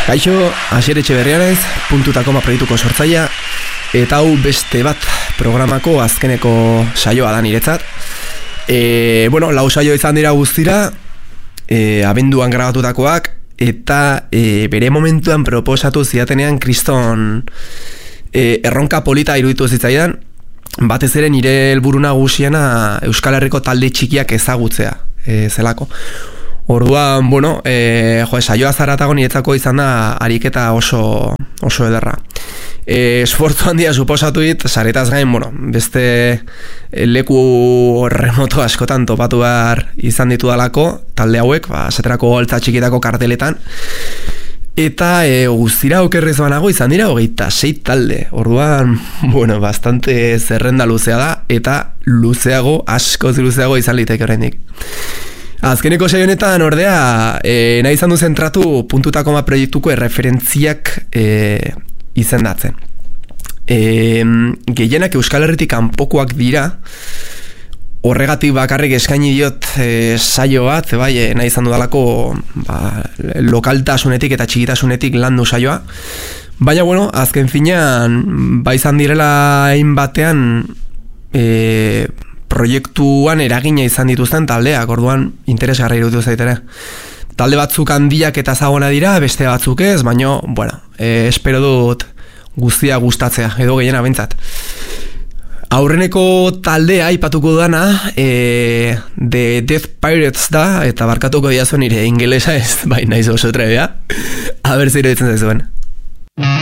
Kaixo, Asier Etxeberria naiz, Puntu.com proiektuko sortzailea, eta hau beste bat programako azkeneko saioa da niretzat. Lau saio izan dira guztira, abenduan grabatutakoak, eta bere momentuan proposatu zidatenean kriston erronka polita iruditu zitzaidan, batez ere nire helburu nagusiena Euskal Herriko talde txikiak ezagutzea zelako. Orduan, saioa zaratago niretzako izan da ariketa oso ederra. Esfortzu handia suposatu dit, saretaz gain, beste leku remoto askotan topatu behar izan ditu dalako, talde hauek, esaterako altza txikitako karteletan. Eta guztira okerrez banago izan dira 26 talde. Orduan, bastante zerrenda luzea da, eta askoz luzeago izan liteke oraindik. Azkeneko saio honetan ordea, nahi izan du zentratu Puntu.com proiektuko erreferentziak izendatzen. Gehienak Euskal Herritik kanpokoak dira, horregatik bakarrik eskaini diot saio bat, nahi izan dudalako lokaltasunetik eta txikitasunetik landu saioa. Baina, azken finean, izan direla hainbatean proiektuan eragina izan dituzten taldeak, orduan interesgarri iruditu zaitere. Talde batzuk handiak eta ezaguna dira, beste batzuk ez, baina, espero dut guztia gustatzea, edo gehiena behintzat. Aurreneko taldea aipatuko dana, The Death Pirates da, eta barkatuko diazu nire ingelesa ez, naiz oso trebea. Aber zer iruditzen zaizuen.